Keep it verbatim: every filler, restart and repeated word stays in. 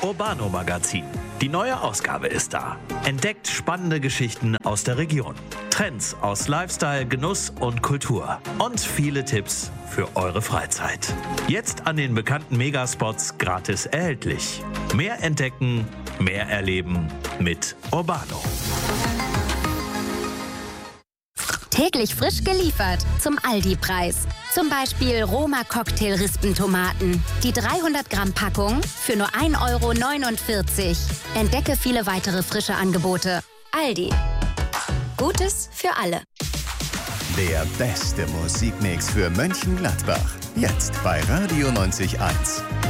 Urbano Magazin. Die neue Ausgabe ist da. Entdeckt spannende Geschichten aus der Region. Trends aus Lifestyle, Genuss und Kultur. Und viele Tipps für eure Freizeit. Jetzt an den bekannten Megaspots gratis erhältlich. Mehr entdecken, mehr erleben mit Urbano. Täglich frisch geliefert zum Aldi-Preis. Zum Beispiel Roma Cocktail Rispentomaten. Die dreihundert Gramm Packung für nur ein Euro neunundvierzig. Entdecke viele weitere frische Angebote. Aldi. Gutes für alle. Der beste Musikmix für Mönchengladbach. Jetzt bei Radio neunzig Komma eins.